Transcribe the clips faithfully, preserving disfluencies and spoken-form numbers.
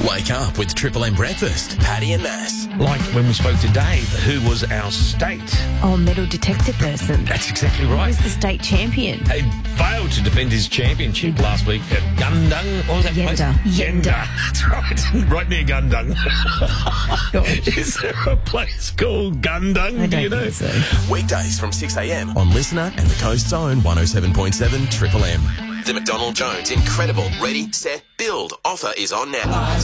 Wake up with Triple M Breakfast, Paddy and Mass. Like when we spoke to Dave, who was our state. Oh, metal detector person. That's exactly right. Who's the state champion? He failed to defend his championship last week at Gundung. What was that place? Yenda. Yenda. That's right. Right near Gundung. Is there a place called Gundung? I Do you don't know? think so. Weekdays from six a.m. on Listener and the Coast's own one oh seven point seven Triple M. The McDonald Jones Incredible Ready, Set, Build offer is on now.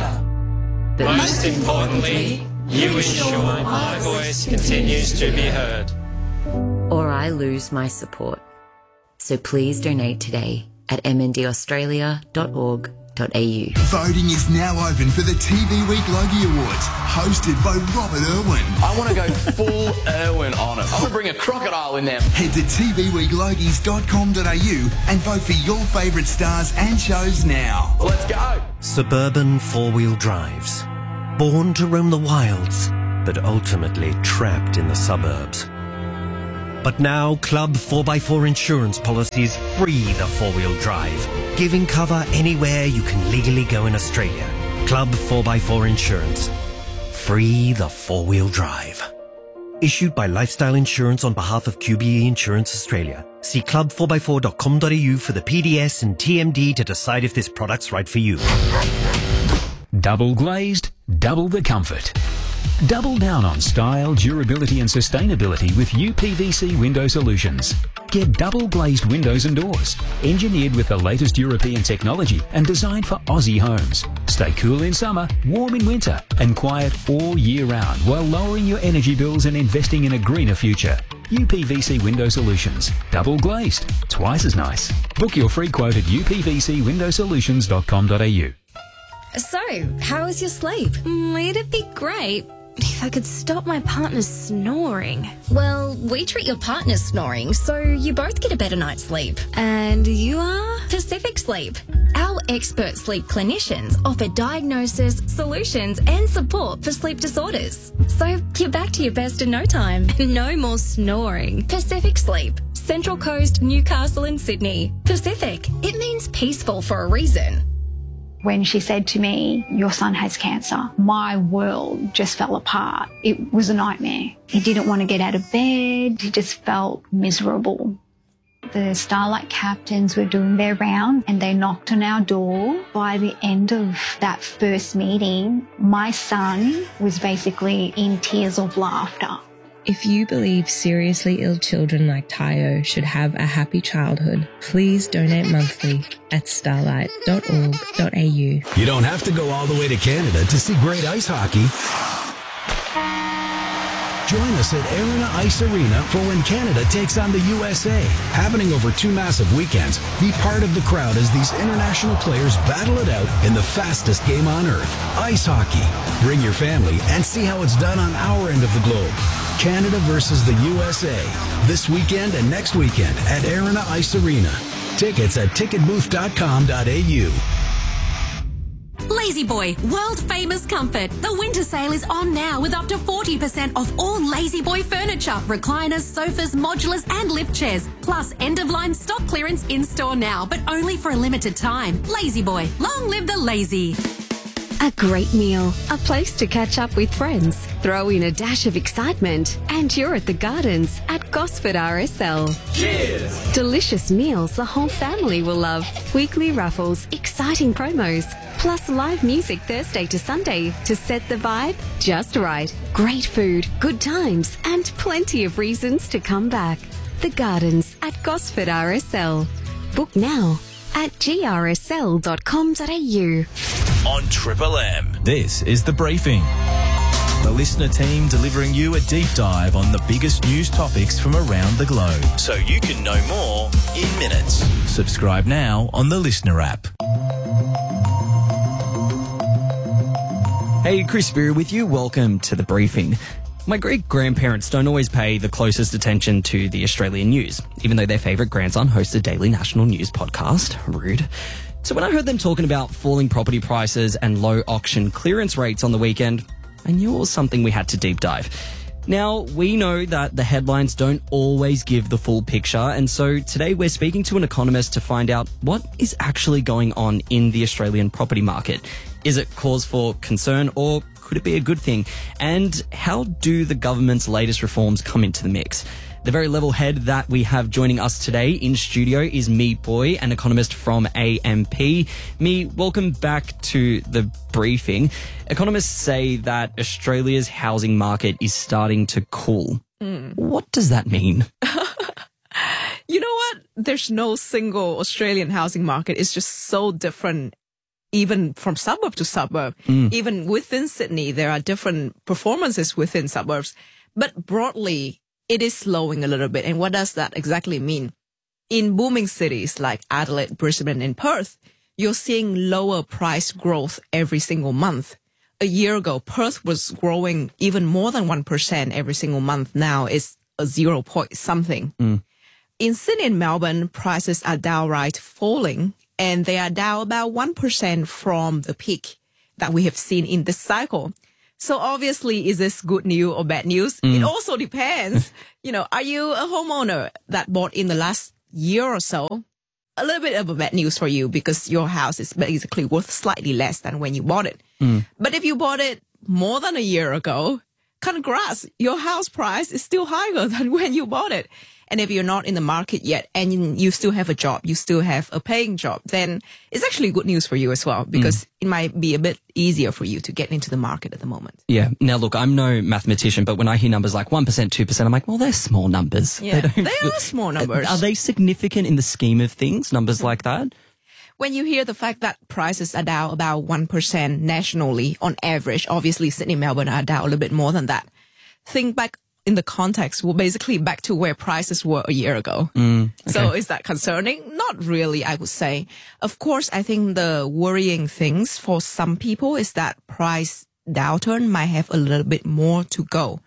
Most importantly, you ensure my voice continues to be heard. Or I lose my support. So please donate today at m n d australia dot org dot a u. Voting is now open for the T V Week Logie Awards, hosted by Robert Irwin. I want to go full Irwin on it. I want to bring a crocodile in there. Head to t v week logies dot com dot a u and vote for your favourite stars and shows now. Let's go. Suburban four-wheel drives. Born to roam the wilds, but ultimately trapped in the suburbs. But now, Club four by four insurance policies free the four-wheel drive, giving cover anywhere you can legally go in Australia. Club four by four Insurance. Free the four-wheel drive. Issued by Lifestyle Insurance on behalf of Q B E Insurance Australia. See club four by four dot com dot a u for the P D S and T M D to decide if this product's right for you. Double glazed, double the comfort. Double down on style, durability and sustainability with U P V C Window Solutions. Get double glazed windows and doors, engineered with the latest European technology and designed for Aussie homes. Stay cool in summer, warm in winter and quiet all year round while lowering your energy bills and investing in a greener future. U P V C Window Solutions. Double glazed. Twice as nice. Book your free quote at u p v c window solutions dot com dot a u. So, how was your sleep? Mm, it'd be great if I could stop my partner snoring. Well, we treat your partner snoring, so you both get a better night's sleep. And you are? Pacific Sleep. Our expert sleep clinicians offer diagnosis, solutions and support for sleep disorders. So you're back to your best in no time. No more snoring. Pacific Sleep. Central Coast, Newcastle and Sydney. Pacific. It means peaceful for a reason. When she said to me, your son has cancer, my world just fell apart. It was a nightmare. He didn't want to get out of bed. He just felt miserable. The Starlight captains were doing their round and they knocked on our door. By the end of that first meeting, my son was basically in tears of laughter. If you believe seriously ill children like Tayo should have a happy childhood, please donate monthly at starlight dot org dot a u. You don't have to go all the way to Canada to see great ice hockey. Join us at Arena Ice Arena for when Canada takes on the U S A. Happening over two massive weekends, be part of the crowd as these international players battle it out in the fastest game on earth, ice hockey. Bring your family and see how it's done on our end of the globe. Canada versus the U S A. This weekend and next weekend at Arena Ice Arena. Tickets at ticket booth dot com dot a u. Lazy Boy, world famous comfort. The winter sale is on now with up to forty percent off all Lazy Boy furniture, recliners, sofas, modulars and lift chairs. Plus end-of-line stock clearance in-store now, but only for a limited time. Lazy Boy, long live the lazy. A great meal, a place to catch up with friends, throw in a dash of excitement, and you're at the Gardens at Gosford R S L. Cheers! Delicious meals the whole family will love, weekly raffles, exciting promos, plus live music Thursday to Sunday to set the vibe just right. Great food, good times, and plenty of reasons to come back. The Gardens at Gosford R S L. Book now at g r s l dot com dot a u. On Triple M. This is The Briefing. The listener team delivering you a deep dive on the biggest news topics from around the globe. So you can know more in minutes. Subscribe now on the Listener app. Hey, Chris Spear with you. Welcome to The Briefing. My great-grandparents don't always pay the closest attention to the Australian news, even though their favourite grandson hosts a daily national news podcast. Rude. So when I heard them talking about falling property prices and low auction clearance rates on the weekend, I knew it was something we had to deep dive. Now, we know that the headlines don't always give the full picture, and so today we're speaking to an economist to find out what is actually going on in the Australian property market. Is it cause for concern, or could it be a good thing? And how do the government's latest reforms come into the mix? The very level head that we have joining us today in studio is Mi Poi, an economist from A M P. Mi, welcome back to the briefing. Economists say that Australia's housing market is starting to cool. Mm. What does that mean? You know what? There's no single Australian housing market. It's just so different, even from suburb to suburb. Mm. Even within Sydney, there are different performances within suburbs. But broadly, it is slowing a little bit. And what does that exactly mean? In booming cities like Adelaide, Brisbane, and Perth, you're seeing lower price growth every single month. A year ago, Perth was growing even more than one percent every single month. Now it's a zero point something. Mm. In Sydney and Melbourne, prices are downright falling, and they are down about one percent from the peak that we have seen in this cycle. So obviously, is this good news or bad news? Mm. It also depends. You know, are you a homeowner that bought in the last year or so? A little bit of a bad news for you because your house is basically worth slightly less than when you bought it. Mm. But if you bought it more than a year ago, congrats, your house price is still higher than when you bought it. And if you're not in the market yet and you still have a job, you still have a paying job, then it's actually good news for you as well, because mm. it might be a bit easier for you to get into the market at the moment. Yeah. Now, look, I'm no mathematician, but when I hear numbers like one percent, two percent, I'm like, well, they're small numbers. Yeah, they, they are small numbers. Are they significant in the scheme of things, numbers like that? When you hear the fact that prices are down about one percent nationally on average, obviously Sydney and Melbourne are down a little bit more than that. Think back in the context, we're basically back to where prices were a year ago. Mm, okay. So is that concerning? Not really, I would say. Of course, I think the worrying things for some people is that price downturn might have a little bit more to go.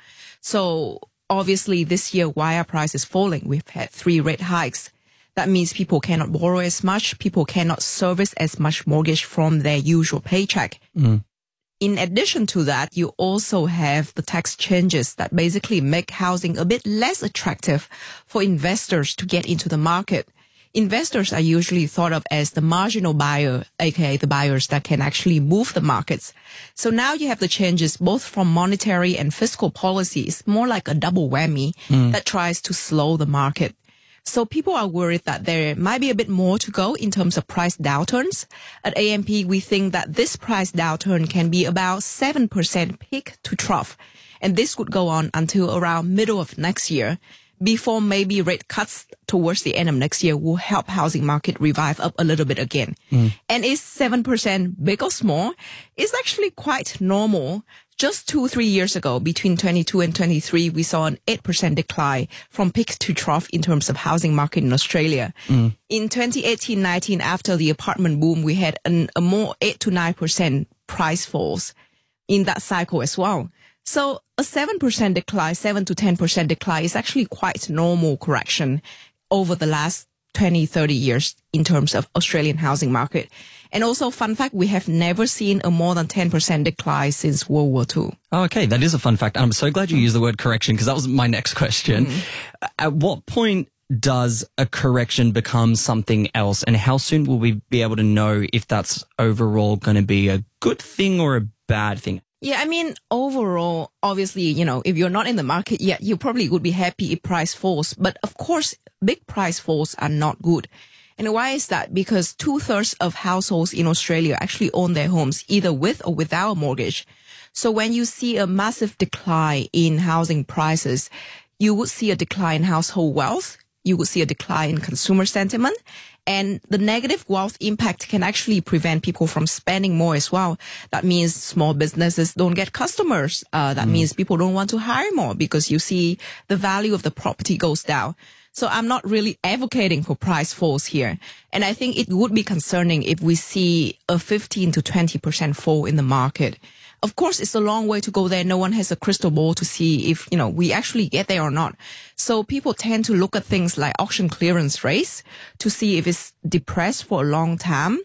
So obviously this year, why are prices falling? We've had three rate hikes. That means people cannot borrow as much. People cannot service as much mortgage from their usual paycheck. Mm. In addition to that, you also have the tax changes that basically make housing a bit less attractive for investors to get into the market. Investors are usually thought of as the marginal buyer, aka the buyers that can actually move the markets. So now you have the changes both from monetary and fiscal policies, more like a double whammy mm. that tries to slow the market. So people are worried that there might be a bit more to go in terms of price downturns. At A M P, we think that this price downturn can be about seven percent peak to trough. And this could go on until around middle of next year, before maybe rate cuts towards the end of next year will help housing market revive up a little bit again. Mm. And is seven percent big or small? It's actually quite normal. Just two, three years ago, between twenty-two and twenty-three, we saw an eight percent decline from peak to trough in terms of housing market in Australia. Mm. In twenty eighteen nineteen, after the apartment boom, we had an, a more eight to nine percent price falls in that cycle as well. So a seven percent decline, seven to ten percent decline is actually quite normal correction over the last twenty, thirty years in terms of Australian housing market. And also, fun fact, we have never seen a more than ten percent decline since World War Two. Oh, okay, that is a fun fact. And I'm so glad you used the word correction because that was my next question. Mm. At what point does a correction become something else? And how soon will we be able to know if that's overall going to be a good thing or a bad thing? Yeah, I mean, overall, obviously, you know, if you're not in the market yet, you probably would be happy if price falls. But of course, big price falls are not good. And why is that? Because two-thirds of households in Australia actually own their homes either with or without a mortgage. So when you see a massive decline in housing prices, you would see a decline in household wealth. You would see a decline in consumer sentiment. And the negative wealth impact can actually prevent people from spending more as well. That means small businesses don't get customers. Uh, that mm. means people don't want to hire more because you see the value of the property goes down. So I'm not really advocating for price falls here. And I think it would be concerning if we see a fifteen to twenty percent fall in the market. Of course, it's a long way to go there. No one has a crystal ball to see if, you know, we actually get there or not. So people tend to look at things like auction clearance rates to see if it's depressed for a long time.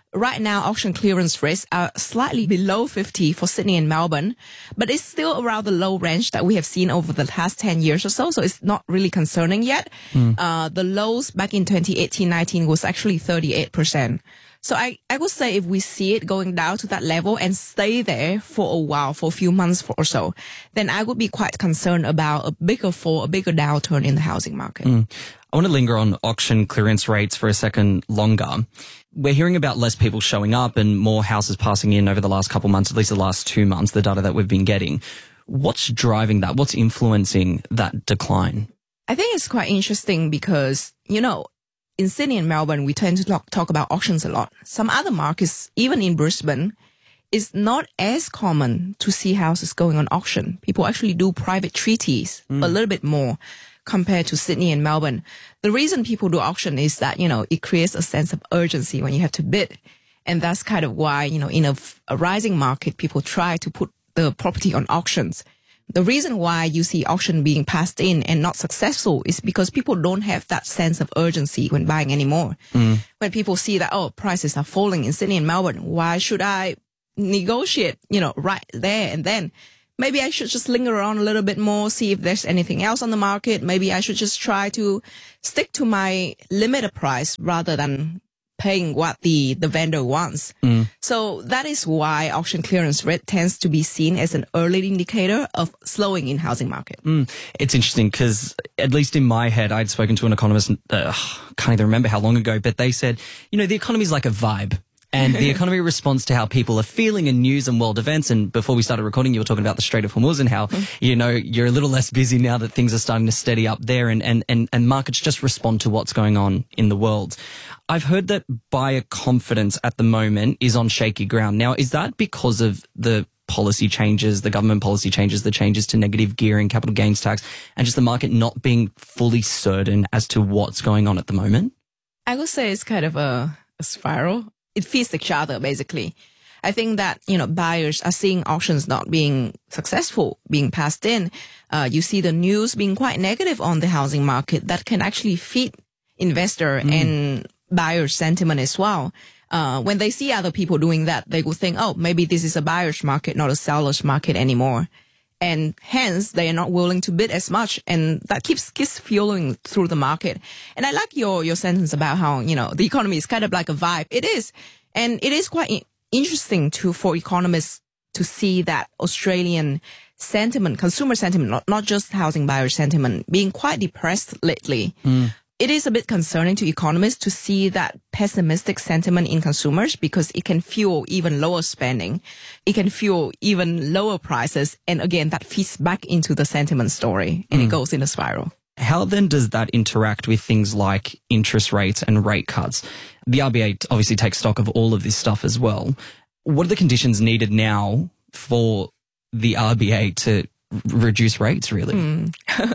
Right now, auction clearance rates are slightly below fifty for Sydney and Melbourne, but it's still around the low range that we have seen over the past ten years or so, so it's not really concerning yet. Mm. Uh, the lows back in twenty eighteen nineteen was actually thirty-eight percent. So I, I would say if we see it going down to that level and stay there for a while, for a few months or so, then I would be quite concerned about a bigger fall, a bigger downturn in the housing market. Mm. I want to linger on auction clearance rates for a second longer. We're hearing about less people showing up and more houses passing in over the last couple months, at least the last two months, the data that we've been getting. What's driving that? What's influencing that decline? I think it's quite interesting because, you know, in Sydney and Melbourne, we tend to talk, talk about auctions a lot. Some other markets, even in Brisbane, it's not as common to see houses going on auction. People actually do private treaties mm. a little bit more compared to Sydney and Melbourne. The reason people do auction is that, you know, it creates a sense of urgency when you have to bid. And that's kind of why, you know, in a, a rising market, people try to put the property on auctions. The reason why you see auction being passed in and not successful is because people don't have that sense of urgency when buying anymore. Mm. When people see that, oh, prices are falling in Sydney and Melbourne, why should I negotiate, you know, right there and then? Maybe I should just linger around a little bit more, see if there's anything else on the market. Maybe I should just try to stick to my limited price rather than paying what the, the vendor wants. Mm. So that is why auction clearance rate tends to be seen as an early indicator of slowing in housing market. Mm. It's interesting because at least in my head, I'd spoken to an economist, uh, can't even remember how long ago, but they said, you know, the economy is like a vibe. And the economy responds to how people are feeling in news and world events. And before we started recording, you were talking about the Strait of Hormuz and how, you know, you're a little less busy now that things are starting to steady up there and, and, and, and markets just respond to what's going on in the world. I've heard that buyer confidence at the moment is on shaky ground. Now, is that because of the policy changes, the government policy changes, the changes to negative gearing, capital gains tax, and just the market not being fully certain as to what's going on at the moment? I would say it's kind of a, a spiral. It feeds each other, basically. I think that, you know, buyers are seeing auctions not being successful, being passed in. Uh, you see the news being quite negative on the housing market that can actually feed investor mm. and buyer sentiment as well. Uh, when they see other people doing that, they will think, oh, maybe this is a buyer's market, not a seller's market anymore. And hence, they are not willing to bid as much. And that keeps, keeps fueling through the market. And I like your, your sentence about how, you know, the economy is kind of like a vibe. It is. And it is quite I- interesting to, for economists to see that Australian sentiment, consumer sentiment, not, not just housing buyer sentiment, being quite depressed lately. Mm. It is a bit concerning to economists to see that pessimistic sentiment in consumers because it can fuel even lower spending. It can fuel even lower prices. And again, that feeds back into the sentiment story and mm. it goes in a spiral. How then does that interact with things like interest rates and rate cuts? The R B A obviously takes stock of all of this stuff as well. What are the conditions needed now for the R B A to reduce rates, really? Mm.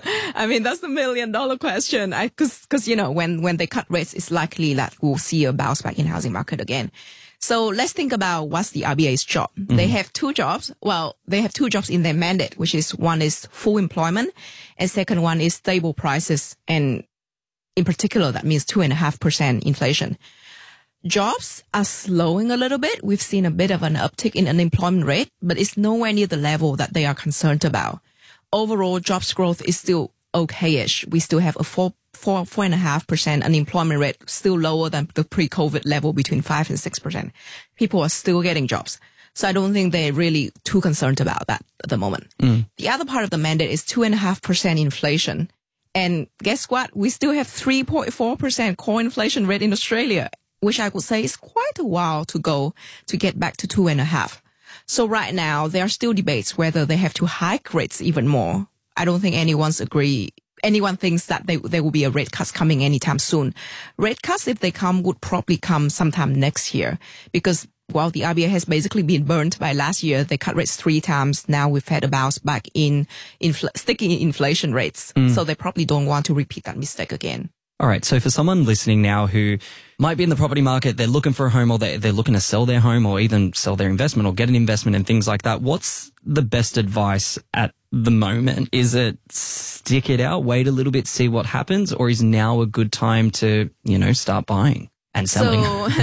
I mean, that's the million dollar question. I, cause, cause, you know, when, when they cut rates, it's likely that we'll see a bounce back in housing market again. So let's think about what's the R B A's job. Mm-hmm. They have two jobs. Well, they have two jobs in their mandate, which is one is full employment and second one is stable prices. And in particular, that means two and a half percent inflation. Jobs are slowing a little bit. We've seen a bit of an uptick in unemployment rate, but it's nowhere near the level that they are concerned about. Overall, jobs growth is still okay-ish. We still have a four, four, four and a half percent unemployment rate, still lower than the pre-COVID level between five and six percent. People are still getting jobs. So I don't think they're really too concerned about that at the moment. Mm. The other part of the mandate is two and a half percent inflation. And guess what? We still have three point four percent core inflation rate in Australia, which I would say is quite a while to go to get back to two and a half. So right now, there are still debates whether they have to hike rates even more. I don't think anyone's agree. Anyone thinks that they, there will be a rate cuts coming anytime soon. Rate cuts, if they come, would probably come sometime next year because, well, the R B A has basically been burned by last year. They cut rates three times. Now we've had a bounce back in infl- sticky inflation rates. Mm. So they probably don't want to repeat that mistake again. All right. So for someone listening now who might be in the property market, they're looking for a home or they're, they're looking to sell their home or even sell their investment or get an investment and things like that, what's the best advice at the moment? Is it stick it out, wait a little bit, see what happens, or is now a good time to, you know, start buying and selling? So,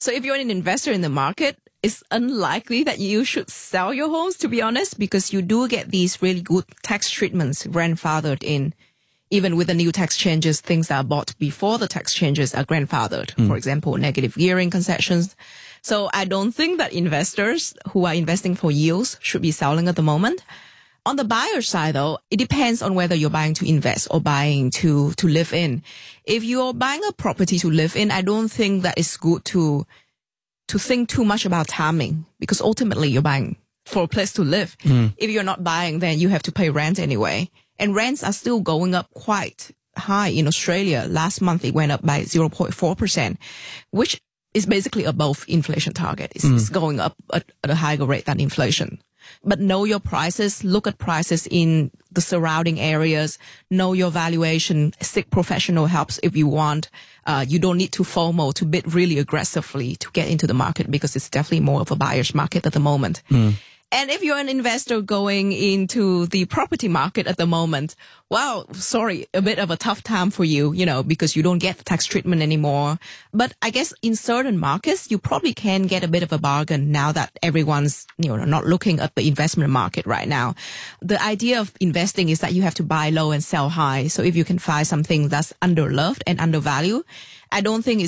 So if you're an investor in the market, it's unlikely that you should sell your homes, to be honest, because you do get these really good tax treatments grandfathered in. Even with the new tax changes, things that are bought before the tax changes are grandfathered. Mm. For example, negative gearing concessions. So I don't think that investors who are investing for yields should be selling at the moment. On the buyer side, though, it depends on whether you're buying to invest or buying to, to live in. If you're buying a property to live in, I don't think that it's good to, to think too much about timing, because ultimately you're buying for a place to live. Mm. If you're not buying, then you have to pay rent anyway. And rents are still going up quite high in Australia. Last month, it went up by zero point four percent, which is basically above inflation target. It's, mm. it's going up at, at a higher rate than inflation. But know your prices, look at prices in the surrounding areas, know your valuation, seek professional help if you want. Uh, you don't need to FOMO to bid really aggressively to get into the market, because it's definitely more of a buyer's market at the moment. Mm. And if you're an investor going into the property market at the moment, well, sorry, a bit of a tough time for you, you know, because you don't get tax treatment anymore. But I guess in certain markets, you probably can get a bit of a bargain now that everyone's, you know, not looking at the investment market right now. The idea of investing is that you have to buy low and sell high. So if you can find something that's underloved and undervalued, I don't think it's